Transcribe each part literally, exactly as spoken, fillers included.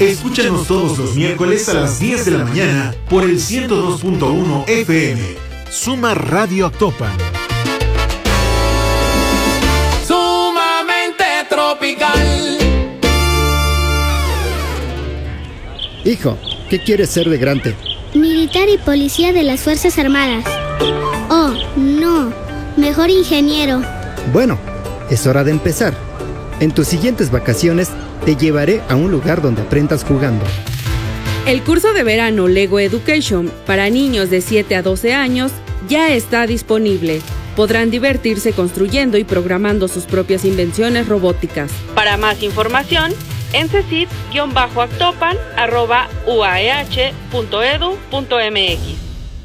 Escúchanos todos los miércoles a las diez de la mañana por el ciento dos punto uno F M. Suma Radio Actopan. Sumamente tropical. Hijo, ¿qué quieres ser de grande? Militar y policía de las Fuerzas Armadas. Oh, no. Mejor ingeniero. Bueno, es hora de empezar. En tus siguientes vacaciones te llevaré a un lugar donde aprendas jugando. El curso de verano Lego Education para niños de siete a doce años ya está disponible. Podrán divertirse construyendo y programando sus propias invenciones robóticas. Para más información, en cecit guión actopan arroba u a e h punto e d u punto m x.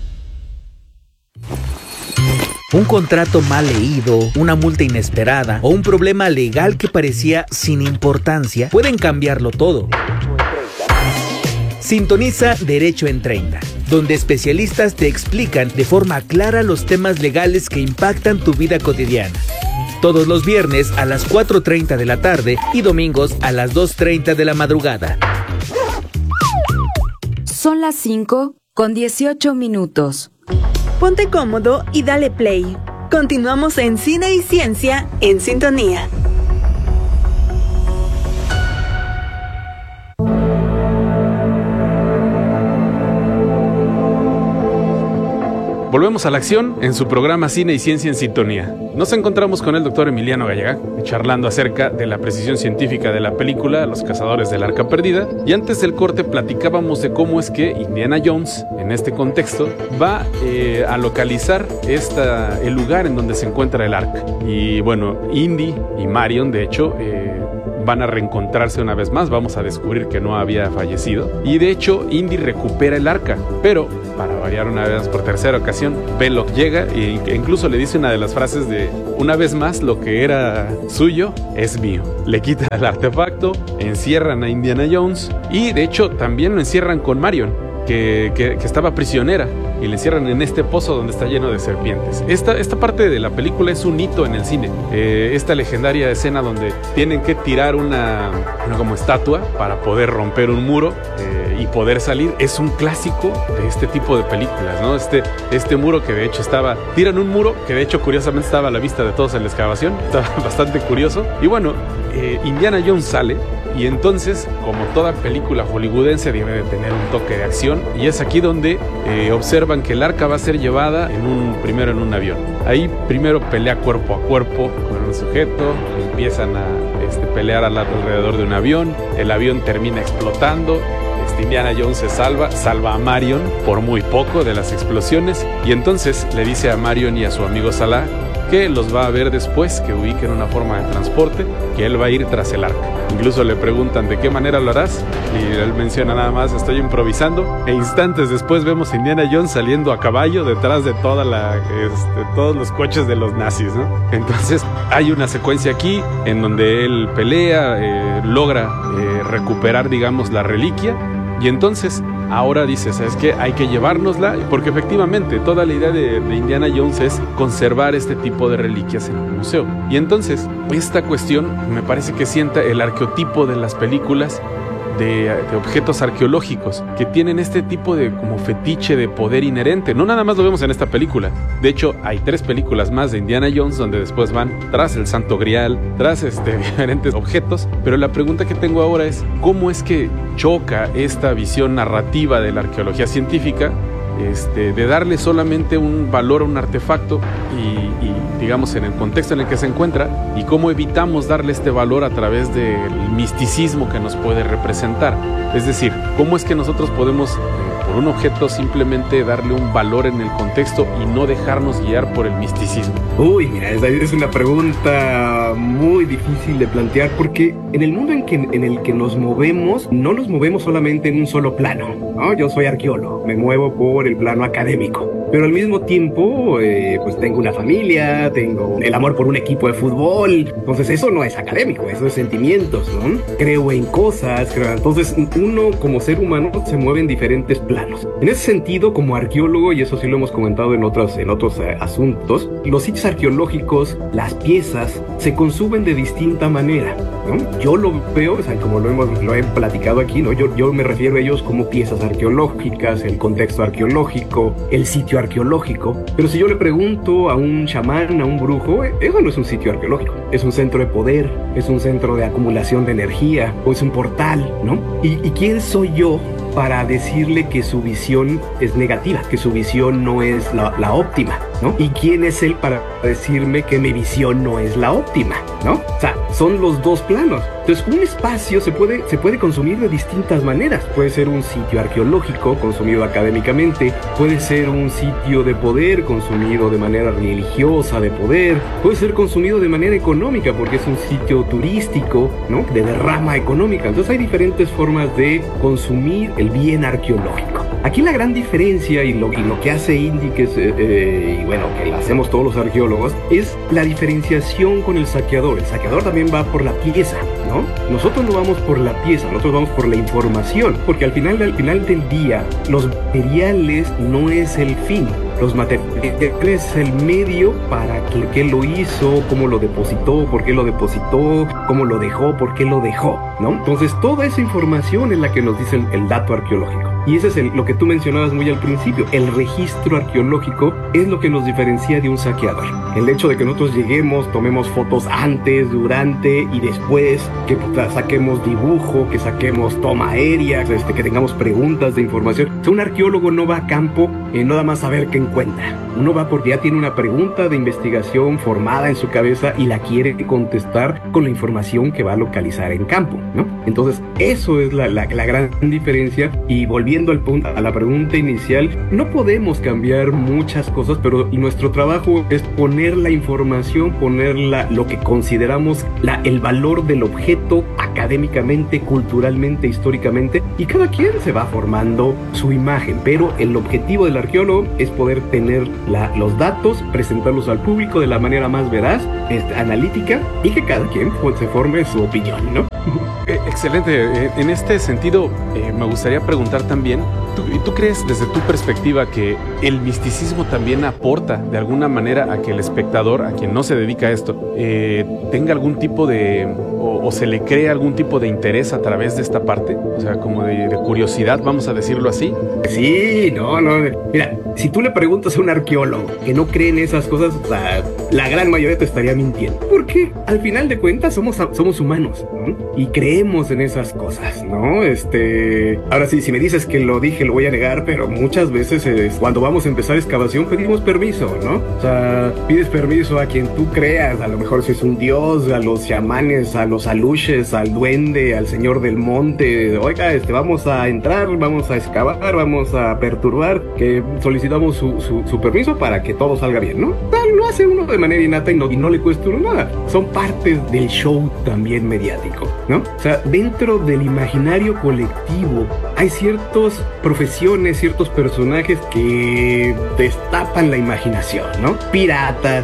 Un contrato mal leído, una multa inesperada o un problema legal que parecía sin importancia pueden cambiarlo todo. Sintoniza Derecho en treinta, donde especialistas te explican de forma clara los temas legales que impactan tu vida cotidiana. Todos los viernes a las cuatro treinta de la tarde y domingos a las dos treinta de la madrugada. Son las cinco con dieciocho minutos. Ponte cómodo y dale play. Continuamos en Cine y Ciencia en Sintonía. Volvemos a la acción en su programa Cine y Ciencia en Sintonía. Nos encontramos con el doctor Emiliano Gallegá, charlando acerca de la precisión científica de la película Los Cazadores del Arca Perdida. Y antes del corte platicábamos de cómo es que Indiana Jones, en este contexto, va eh, a localizar esta, el lugar en donde se encuentra el arca. Y bueno, Indy y Marion, de hecho, eh, van a reencontrarse una vez más. Vamos a descubrir que no había fallecido. Y de hecho, Indy recupera el arca, pero para variar una vez por tercera ocasión, Belloc llega e incluso le dice una de las frases de una vez más, lo que era suyo es mío. Le quita el artefacto, encierran a Indiana Jones y de hecho también lo encierran con Marion, que, que, que estaba prisionera, y le encierran en este pozo donde está lleno de serpientes. Esta, esta parte de la película es un hito en el cine. Eh, esta legendaria escena donde tienen que tirar una, una como estatua para poder romper un muro eh, y poder salir, es un clásico de este tipo de películas, ¿no? Este, este muro que de hecho estaba... Tiran un muro que de hecho curiosamente estaba a la vista de todos en la excavación. Estaba bastante curioso. Y bueno, eh, Indiana Jones sale. Y entonces, como toda película hollywoodense, debe de tener un toque de acción. Y es aquí donde eh, observan que el arca va a ser llevada en un, primero en un avión. Ahí primero pelea cuerpo a cuerpo con un sujeto. Empiezan a este, pelear alrededor de un avión. El avión termina explotando. Este, Indiana Jones se salva, salva a Marion por muy poco de las explosiones. Y entonces le dice a Marion y a su amigo Salah que los va a ver después, que ubiquen una forma de transporte, que él va a ir tras el arca. Incluso le preguntan de qué manera lo harás y él menciona nada más, estoy improvisando, e instantes después vemos a Indiana Jones saliendo a caballo detrás de toda la, este, todos los coches de los nazis, ¿no? Entonces hay una secuencia aquí en donde él pelea, eh, logra eh, recuperar, digamos, la reliquia. Y entonces, ahora dice, ¿sabes qué? Hay que llevárnosla, porque efectivamente toda la idea de, de Indiana Jones es conservar este tipo de reliquias en un museo. Y entonces, esta cuestión me parece que sienta el arqueotipo de las películas de, de objetos arqueológicos, que tienen este tipo de como fetiche de poder inherente. No nada más lo vemos en esta película. De hecho, hay tres películas más de Indiana Jones donde después van tras el Santo Grial, tras este, diferentes objetos. Pero la pregunta que tengo ahora es, ¿cómo es que choca esta visión narrativa de la arqueología científica este, de darle solamente un valor a un artefacto y, y digamos en el contexto en el que se encuentra, y cómo evitamos darle este valor a través del misticismo que nos puede representar? Es decir, ¿cómo es que nosotros podemos eh, por un objeto simplemente darle un valor en el contexto y no dejarnos guiar por el misticismo? Uy, mira, es una pregunta muy difícil de plantear, porque en el mundo en, que, en el que nos movemos, no nos movemos solamente en un solo plano, ¿no? Yo soy arqueólogo, me muevo por el plano académico. pero al mismo tiempo, eh, pues tengo una familia, tengo el amor por un equipo de fútbol, entonces eso no es académico, eso es sentimientos, ¿no? Creo en cosas, creo, entonces uno como ser humano se mueve en diferentes planos. En ese sentido, como arqueólogo, y eso sí lo hemos comentado en otros, en otros eh, asuntos, los sitios arqueológicos, las piezas, se consumen de distinta manera, ¿no? Yo lo veo, o sea, como lo hemos lo he platicado aquí, ¿no? Yo, yo me refiero a ellos como piezas arqueológicas, el contexto arqueológico, el sitio arqueológico, pero si yo le pregunto a un chamán, a un brujo, eso no es un sitio arqueológico, es un centro de poder, es un centro de acumulación de energía, o es un portal, ¿no? ¿Y, y quién soy yo para decirle que su visión es negativa, que su visión no es la, la óptima, ¿no? ¿Y quién es él para decirme que mi visión no es la óptima, ¿no? O sea, son los dos planos. Entonces, un espacio se puede, se puede consumir de distintas maneras. Puede ser un sitio arqueológico, consumido académicamente. Puede ser un sitio de poder, consumido de manera religiosa, de poder. Puede ser consumido de manera económica, porque es un sitio turístico, ¿no? De derrama económica. Entonces, hay diferentes formas de consumir el bien arqueológico. Aquí la gran diferencia y lo, y lo que hace Indy, que es, eh, eh, y bueno, que lo hacemos todos los arqueólogos, es la diferenciación con el saqueador. El saqueador también va por la pieza, ¿no? Nosotros no vamos por la pieza, nosotros vamos por la información, porque al final, al final del día, los materiales no es el fin. Los materiales es el medio para que, que lo hizo, cómo lo depositó, por qué lo depositó, cómo lo dejó, por qué lo dejó, ¿no? Entonces toda esa información es la que nos dice el, el dato arqueológico. Y ese es el, lo que tú mencionabas muy al principio. El registro arqueológico es lo que nos diferencia de un saqueador. El hecho de que nosotros lleguemos, tomemos fotos antes, durante y después, que saquemos dibujo, que saquemos toma aérea, este, que tengamos preguntas de información. O sea, un arqueólogo no va a campo y no nada más a ver qué encuentra. Uno va porque ya tiene una pregunta de investigación formada en su cabeza y la quiere contestar con la información que va a localizar en campo, ¿no? Entonces, eso es la, la, la gran diferencia. Y volviendo al punto, a la pregunta inicial, no podemos cambiar muchas cosas, pero y nuestro trabajo es poner la información, poner la, lo que consideramos la, el valor del objeto académicamente, culturalmente, históricamente, y cada quien se va formando su imagen, pero el objetivo del arqueólogo es poder tener la, los datos, presentarlos al público de la manera más veraz, este, analítica, y que cada quien pues, se forme su opinión, ¿no? Eh, excelente. Eh, en este sentido, eh, me gustaría preguntar también, ¿tú, ¿tú crees desde tu perspectiva que el misticismo también aporta de alguna manera a que el espectador, a quien no se dedica a esto, eh, tenga algún tipo de, o, o se le cree algún tipo de interés a través de esta parte? O sea, como de, de curiosidad, vamos a decirlo así. Sí, no, no. Mira, si tú le preguntas a un arqueólogo que no cree en esas cosas, la, la gran mayoría te estaría mintiendo. Porque al final de cuentas somos, somos humanos, ¿no? Y creemos en esas cosas, ¿no? Este, ahora sí, si me dices que lo dije, lo voy a negar, pero muchas veces es, cuando vamos a empezar excavación pedimos permiso, ¿no? O sea, pides permiso a quien tú creas, a lo mejor si es un dios, a los chamanes, a los aluches, al duende, al señor del monte. Oiga, este, vamos a entrar, vamos a excavar, vamos a perturbar, que solicitamos su, su, su permiso para que todo salga bien, ¿no? Lo hace uno de manera innata y no, y no le cuesta uno nada. Son partes del show también mediático, ¿no? O sea, dentro del imaginario colectivo hay ciertas profesiones, ciertos personajes que destapan la imaginación, ¿no? Piratas,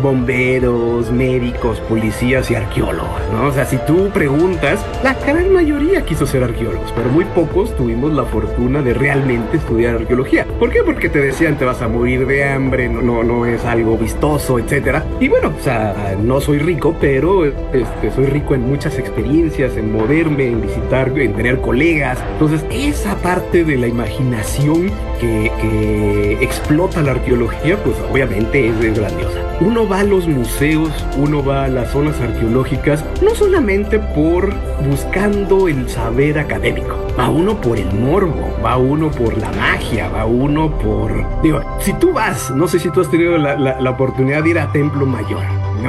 bomberos, médicos, policías y arqueólogos, ¿no? O sea, si tú preguntas, la gran mayoría quiso ser arqueólogos, pero muy pocos tuvimos la fortuna de realmente estudiar arqueología. ¿Por qué? Porque te decían te vas a morir de hambre, no, no, no es algo vistoso, etcétera. Y bueno, o sea, no soy rico, pero este, soy rico en muchas experiencias, en moverme, en visitar, en tener colegas. Entonces, esa parte de la imaginación que, que explota la arqueología, pues obviamente es, es grandiosa. Uno va a los museos, uno va a las zonas arqueológicas, no solamente por buscando el saber académico, va uno por el morbo, va uno por la magia, va uno por... Digo, si tú vas, no sé si tú has tenido la, la, la oportunidad de ir a Templo Mayor, ¿no?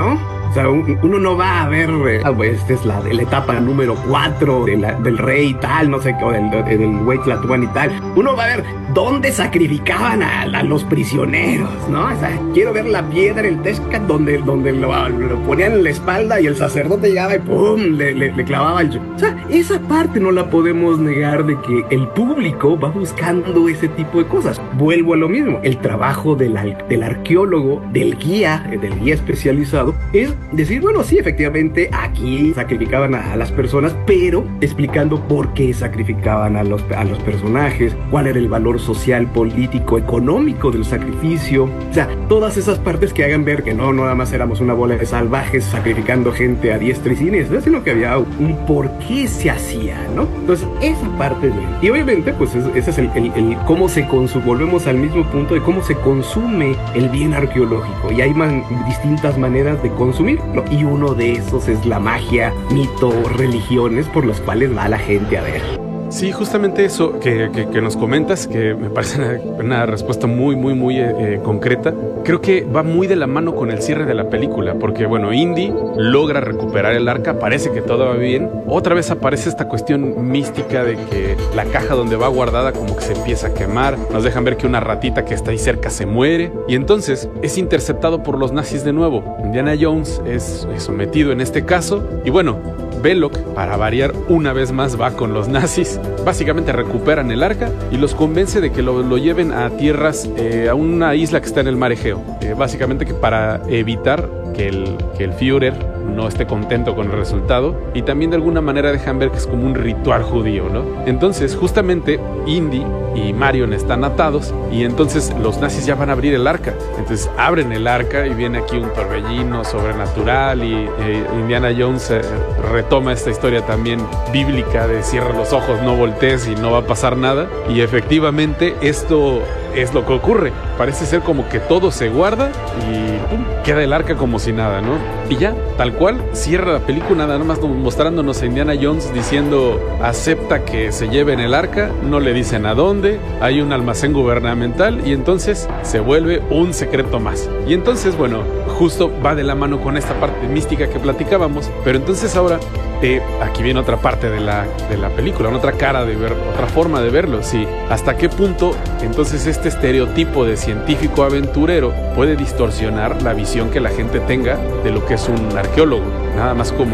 O sea, un, uno no va a ver, eh, ah, pues esta es la, la etapa número cuatro de la, del rey y tal, no sé qué, o del, del güey Tlatuán y tal. Uno va a ver dónde sacrificaban a, a los prisioneros, ¿no? O sea, quiero ver la piedra, el Tezcat, donde, donde lo, lo ponían en la espalda y el sacerdote llegaba y ¡pum! Le, le, le clavaba el... O sea, esa parte no la podemos negar de que el público va buscando ese tipo de cosas. Vuelvo a lo mismo, el trabajo del, del arqueólogo, del guía, del guía especializado, es decir, bueno, sí, efectivamente, aquí sacrificaban a, a las personas, pero explicando por qué sacrificaban a los, a los personajes, cuál era el valor social, político, económico del sacrificio. O sea, todas esas partes que hagan ver que no, no nada más éramos una bola de salvajes sacrificando gente a diestra y siniestra, sino que había un por qué se hacía, ¿no? Entonces, esa parte de... Y obviamente, pues es, ese es el, el, el cómo se consume, volvemos al mismo punto de cómo se consume el bien arqueológico. Y hay man, distintas maneras de consumirlo. Y uno de esos es la magia, mito, religiones por las cuales va la gente a ver. Sí, justamente eso que, que, que nos comentas, que me parece una, una respuesta muy, muy, muy eh, concreta, creo que va muy de la mano con el cierre de la película, porque bueno, Indy logra recuperar el arca, parece que todo va bien, otra vez aparece esta cuestión mística de que la caja donde va guardada como que se empieza a quemar, nos dejan ver que una ratita que está ahí cerca se muere, y entonces es interceptado por los nazis de nuevo. Indiana Jones es, es sometido en este caso, y bueno, Belloc, para variar una vez más, va con los nazis. Básicamente recuperan el arca y los convence de que lo, lo lleven a tierras, eh, a una isla que está en el mar Egeo. Eh, básicamente que para evitar que el, que el Führer no esté contento con el resultado, y también de alguna manera dejan ver que es como un ritual judío, ¿no? Entonces justamente Indy y Marion están atados y entonces los nazis ya van a abrir el arca. Entonces abren el arca y viene aquí un torbellino sobrenatural y eh, Indiana Jones eh, retoma esta historia también bíblica de cierra los ojos, no voltees y no va a pasar nada, y efectivamente esto es lo que ocurre. Parece ser como que todo se guarda y pum, queda el arca como si nada, ¿no? Y ya, tal cual, cierra la película nada más mostrándonos a Indiana Jones diciendo acepta que se lleven el arca, no le dicen a dónde, hay un almacén gubernamental y entonces se vuelve un secreto más. Y entonces, bueno, justo va de la mano con esta parte mística que platicábamos, pero entonces ahora eh, aquí viene otra parte de la, de la película, otra cara de ver, otra forma de verlo, sí. ¿Hasta qué punto entonces este estereotipo de científico aventurero puede distorsionar la visión que la gente tenga de lo que es un arqueólogo? Nada más como,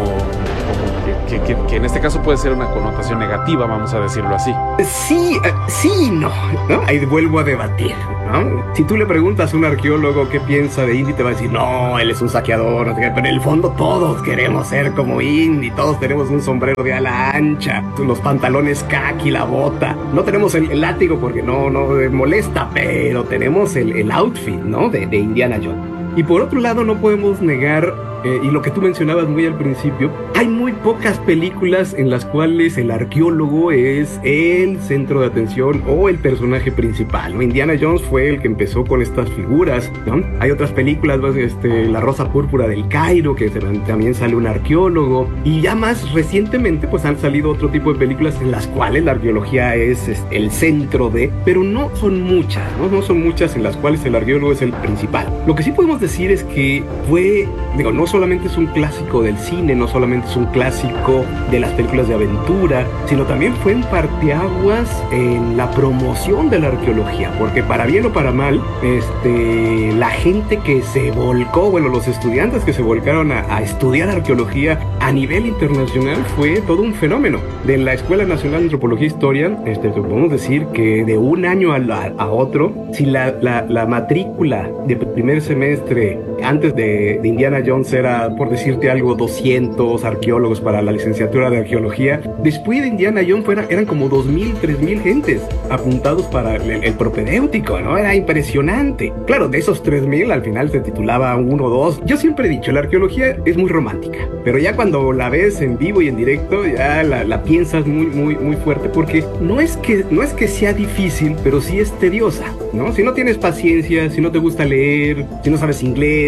como que, que, que en este caso puede ser una connotación negativa, vamos a decirlo así. Sí, sí, no, ¿no? Ahí vuelvo a debatir, ¿no? Si tú le preguntas a un arqueólogo qué piensa de Indy, te va a decir, no, él es un saqueador, no sé qué, pero en el fondo todos queremos ser como Indy, todos tenemos un sombrero de ala ancha, los pantalones khaki, la bota, no tenemos el, el látigo porque no, no molesta, pero tenemos el, el outfit, ¿no? De, de Indiana Jones. Y por otro lado no podemos negar, eh, y lo que tú mencionabas muy al principio, hay muy pocas películas en las cuales el arqueólogo es el centro de atención o el personaje principal, ¿no? Indiana Jones fue el que empezó con estas figuras, ¿no? Hay otras películas, este, La Rosa Púrpura del Cairo, que también sale un arqueólogo, y ya más recientemente pues han salido otro tipo de películas en las cuales la arqueología es, es el centro de, pero no son muchas, ¿no? No son muchas en las cuales el arqueólogo es el principal. Lo que sí podemos decir es que fue, digo, no solamente es un clásico del cine, no solamente es un clásico de las películas de aventura, sino también fue un parteaguas en la promoción de la arqueología, porque para bien o para mal, este, la gente que se volcó, bueno, los estudiantes que se volcaron a, a estudiar arqueología a nivel internacional fue todo un fenómeno. De la Escuela Nacional de Antropología e Historia, este, podemos decir que de un año a, la, a otro, si la, la, la matrícula de primer semestre antes de, de Indiana Jones era, por decirte algo, doscientos arqueólogos para la licenciatura de arqueología, después de Indiana Jones fuera, eran como dos mil, tres mil gentes apuntados para el, el propedéutico, ¿no? Era impresionante. Claro, de esos tres mil al final se titulaba uno o dos. Yo siempre he dicho, la arqueología es muy romántica, pero ya cuando la ves en vivo y en directo, ya la, la piensas muy, muy, muy fuerte, porque no es que, no es que sea difícil, pero sí es tediosa, ¿no? Si no tienes paciencia, si no te gusta leer, si no sabes inglés,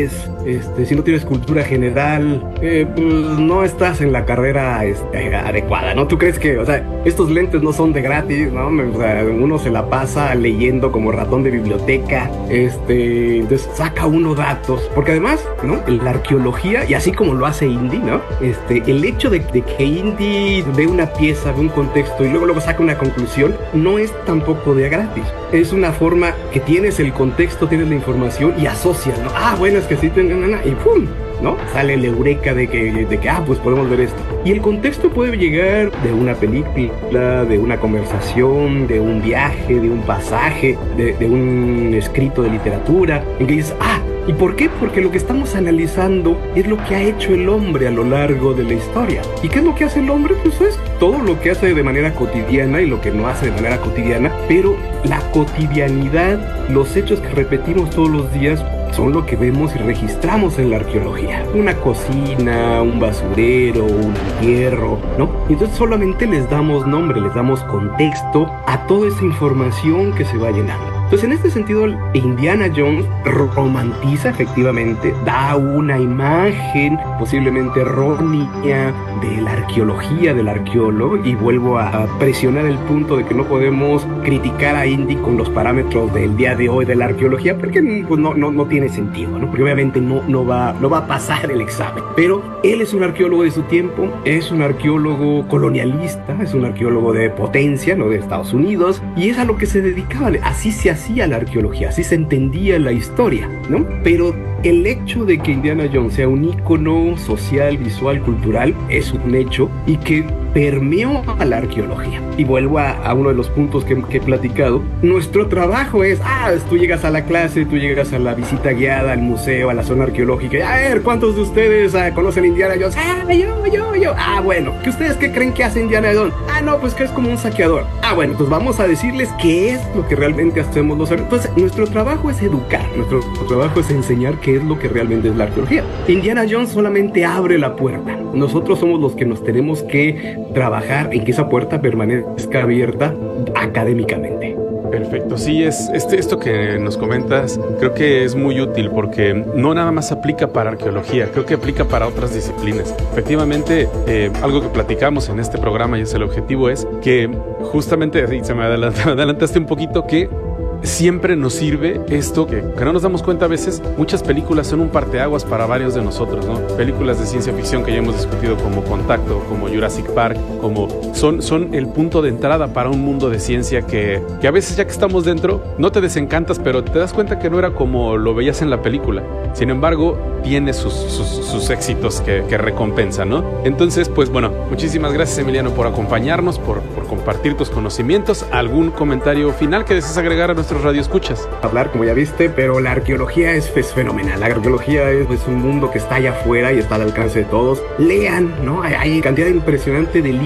lees, este, si no tienes cultura general, eh, pues no estás en la carrera este, adecuada, ¿no? Tú crees que, o sea, estos lentes no son de gratis, ¿no? O sea, uno se la pasa leyendo como ratón de biblioteca, este, entonces saca uno datos, porque además, ¿no? La arqueología, y así como lo hace Indy, ¿no? Este, el hecho de, de que Indy ve una pieza, ve un contexto y luego luego saca una conclusión, no es tampoco de gratis. Es una forma que tienes el contexto, tienes la información y asocias, ¿no? Ah, bueno, es que sí, y ¡pum! ¿No? Sale el eureka de que, de que, ah, pues podemos ver esto. Y el contexto puede llegar de una película, de una conversación, de un viaje, de un pasaje, de, de un escrito de literatura, en que dices, ah, ¿y por qué? Porque lo que estamos analizando es lo que ha hecho el hombre a lo largo de la historia. ¿Y qué es lo que hace el hombre? Pues es todo lo que hace de manera cotidiana y lo que no hace de manera cotidiana, pero la cotidianidad, los hechos que repetimos todos los días, son lo que vemos y registramos en la arqueología. Una cocina, un basurero, un entierro, ¿no? Y entonces solamente les damos nombre, les damos contexto a toda esa información que se va llenando. Entonces, en este sentido, Indiana Jones romantiza efectivamente, da una imagen posiblemente errónea de la arqueología, del arqueólogo, y vuelvo a presionar el punto de que no podemos criticar a Indy con los parámetros del día de hoy de la arqueología, porque pues, no, no, no tiene sentido, ¿no? Porque obviamente no, no, va, no va a pasar el examen. Pero él es un arqueólogo de su tiempo, es un arqueólogo colonialista, es un arqueólogo de potencia, ¿no? De Estados Unidos, y es a lo que se dedicaba, así se hacía la arqueología, así se entendía la historia, ¿no? Pero el hecho de que Indiana Jones sea un ícono social, visual, cultural, es un hecho y que permeó a la arqueología. Y vuelvo a, a uno de los puntos que, que he platicado. Nuestro trabajo es, ah, tú llegas a la clase, tú llegas a la visita guiada, al museo, a la zona arqueológica, y, a ver, ¿cuántos de ustedes ah, conocen Indiana Jones? Ah, yo, yo, yo. Ah, bueno, ¿qué ustedes qué creen que hace Indiana Jones? Ah, no, pues que es como un saqueador. Ah, bueno, pues vamos a decirles qué es lo que realmente hacemos los arqueólogos. Entonces, nuestro trabajo es educar, nuestro trabajo es enseñar qué es lo que realmente es la arqueología. Indiana Jones solamente abre la puerta. Nosotros somos los que nos tenemos que trabajar en que esa puerta permanezca abierta académicamente. Perfecto, sí, es este, esto que nos comentas creo que es muy útil porque no nada más aplica para arqueología, creo que aplica para otras disciplinas. Efectivamente, eh, algo que platicamos en este programa y es el objetivo es que justamente, sí, se me adelanta, adelantaste un poquito, que siempre nos sirve esto que, que no nos damos cuenta a veces. Muchas películas son un parteaguas para varios de nosotros, ¿no? Películas de ciencia ficción que ya hemos discutido, como Contacto, como Jurassic Park, como son, son el punto de entrada para un mundo de ciencia que, que a veces ya que estamos dentro no te desencantas, pero te das cuenta que no era como lo veías en la película. Sin embargo, tiene sus, sus, sus éxitos que, que recompensan, ¿no? Entonces, pues bueno, muchísimas gracias, Emiliano, por acompañarnos, por, por compartir tus conocimientos. ¿Algún comentario final que desees agregar a nuestros radioescuchas? Hablar, como ya viste, pero la arqueología es, es fenomenal. La arqueología es, es un mundo que está allá afuera y está al alcance de todos. Lean, ¿no? Hay, hay cantidad impresionante de libros